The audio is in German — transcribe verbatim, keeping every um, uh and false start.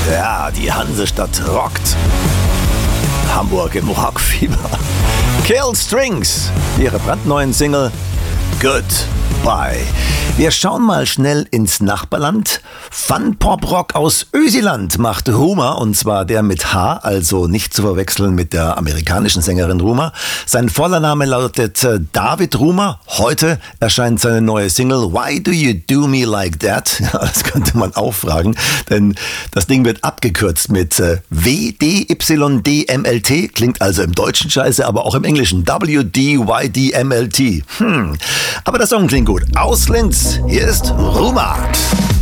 Ja, die Hansestadt rockt. Hamburg im Rockfieber. Kill Strings, ihre brandneuen Single Goodbye. Wir schauen mal schnell ins Nachbarland. Fun-Pop-Rock aus Ösiland macht Rumer, und zwar der mit H, also nicht zu verwechseln mit der amerikanischen Sängerin Rumer. Sein voller Name lautet David Rumer. Heute erscheint seine neue Single Why Do You Do Me Like That? Ja, das könnte man auch fragen, denn das Ding wird abgekürzt mit W D Y D M L T, klingt also im Deutschen scheiße, aber auch im Englischen W D Y D M L T. Hm. Aber der Song klingt gut. Aus Linz, hier ist Rumer.